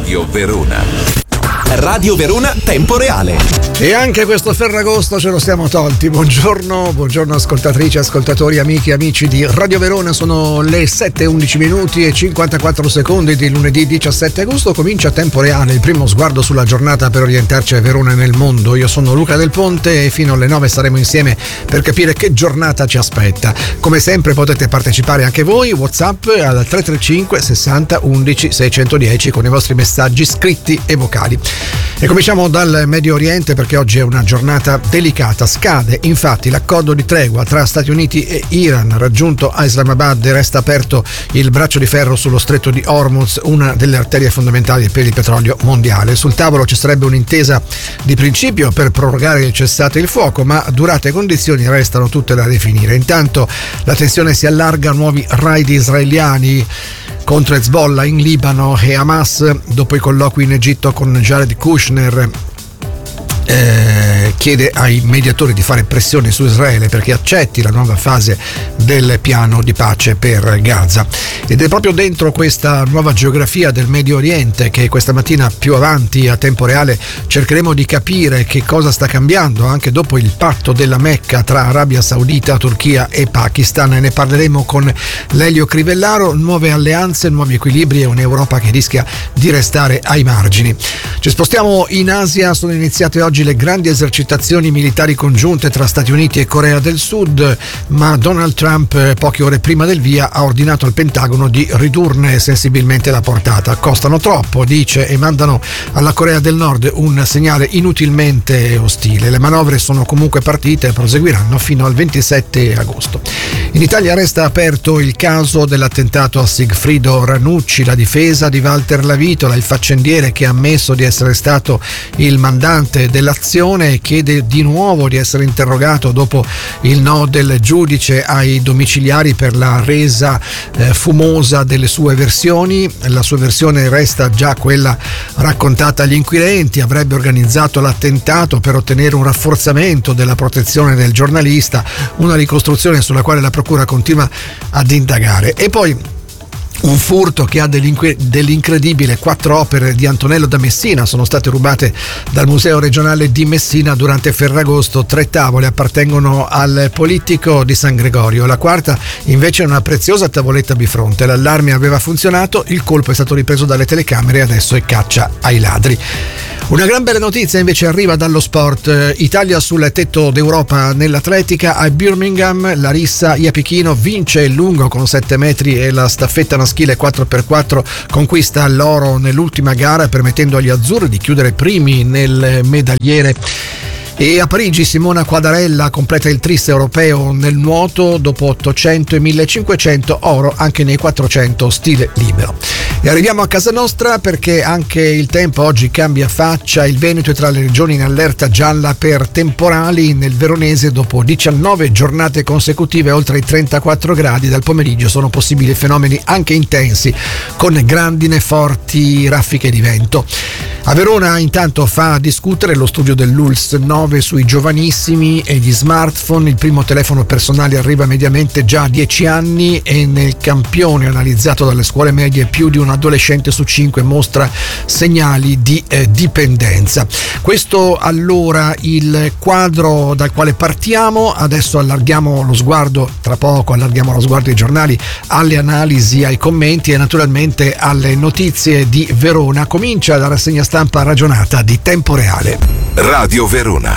Radio Verona. Radio Verona Tempo Reale. E anche questo Ferragosto ce lo siamo tolti. Buongiorno ascoltatrici, ascoltatori, amiche e amici di Radio Verona. Sono le 7:11 minuti e 54 secondi di lunedì 17 agosto. Comincia Tempo Reale, il primo sguardo sulla giornata per orientarci a Verona e nel mondo. Io sono Luca Del Ponte e fino alle 9 saremo insieme per capire che giornata ci aspetta. Come sempre potete partecipare anche voi, WhatsApp al 335 60 11 610 con i vostri messaggi scritti e vocali. E cominciamo dal Medio Oriente perché oggi è una giornata delicata. Scade infatti l'accordo di tregua tra Stati Uniti e Iran raggiunto a Islamabad e resta aperto il braccio di ferro sullo stretto di Hormuz, una delle arterie fondamentali per il petrolio mondiale. Sul tavolo ci sarebbe un'intesa di principio per prorogare il cessate il fuoco, ma durata e condizioni restano tutte da definire. Intanto la tensione si allarga, nuovi raid israeliani contro Hezbollah in Libano e Hamas dopo i colloqui in Egitto con Jared Kushner. Chiede ai mediatori di fare pressione su Israele perché accetti la nuova fase del piano di pace per Gaza. Ed è proprio dentro questa nuova geografia del Medio Oriente che questa mattina più avanti a Tempo Reale cercheremo di capire che cosa sta cambiando anche dopo il patto della Mecca tra Arabia Saudita, Turchia e Pakistan. Ne parleremo con Lelio Crivellaro. Nuove alleanze, nuovi equilibri e un'Europa che rischia di restare ai margini. Ci spostiamo in Asia. Sono iniziate oggi le grandi esercitazioni militari congiunte tra Stati Uniti e Corea del Sud, ma Donald Trump poche ore prima del via ha ordinato al Pentagono di ridurne sensibilmente la portata. Costano troppo, dice, e mandano alla Corea del Nord un segnale inutilmente ostile. Le manovre sono comunque partite e proseguiranno fino al 27 agosto. In Italia resta aperto il caso dell'attentato a Sigfrido Ranucci. La difesa di Walter Lavitola, il faccendiere che ha ammesso di essere stato il mandante dell'azione, chiede di nuovo di essere interrogato dopo il no del giudice ai domiciliari per la resa fumosa delle sue versioni. La sua versione resta già quella raccontata agli inquirenti. Avrebbe organizzato l'attentato per ottenere un rafforzamento della protezione del giornalista, una ricostruzione sulla quale la procura continua ad indagare. E poi un furto che ha dell'incredibile. 4 opere di Antonello da Messina sono state rubate dal Museo regionale di Messina durante Ferragosto. 3 tavole appartengono al Polittico di San Gregorio, la quarta invece è una preziosa tavoletta bifronte. L'allarme aveva funzionato, il colpo è stato ripreso dalle telecamere e adesso è caccia ai ladri. Una gran bella notizia invece arriva dallo sport. Italia sul tetto d'Europa nell'atletica. A Birmingham Larissa Iapichino vince il lungo con 7 metri e la staffetta maschile 4x4 conquista l'oro nell'ultima gara, permettendo agli azzurri di chiudere primi nel medagliere. E a Parigi Simona Quadarella completa il tris europeo nel nuoto dopo 800 e 1500, oro anche nei 400 stile libero. E arriviamo a casa nostra perché anche il tempo oggi cambia faccia. Il Veneto è tra le regioni in allerta gialla per temporali. Nel Veronese dopo 19 giornate consecutive oltre i 34 gradi dal pomeriggio sono possibili fenomeni anche intensi con grandine, forti raffiche di vento. A Verona intanto fa discutere lo studio dell'ULSS 9 sui giovanissimi e gli smartphone. Il primo telefono personale arriva mediamente già a 10 anni e nel campione analizzato dalle scuole medie più di un adolescente su 5 mostra segnali di dipendenza. Questo allora il quadro dal quale partiamo. Adesso allarghiamo lo sguardo, tra poco allarghiamo lo sguardo ai giornali, alle analisi, ai commenti e naturalmente alle notizie di Verona. Comincia la rassegna stampa ragionata di Tempo Reale. Radio Verona.